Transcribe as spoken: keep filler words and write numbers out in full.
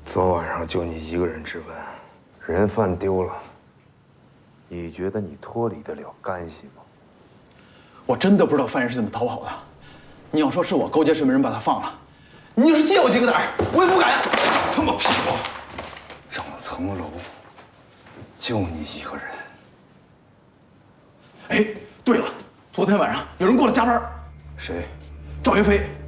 昨晚上就你一个人质问，人犯丢了，你觉得你脱离得了干系吗？ 我真的不知道犯人是怎么逃跑的。你要说是我勾结什么人把他放了，你就是借我几个胆儿，我也不敢。 长他妈屁话！整层楼就你一个人。 哎，对了，昨天晚上有人过来加班。 谁？ 赵云飞。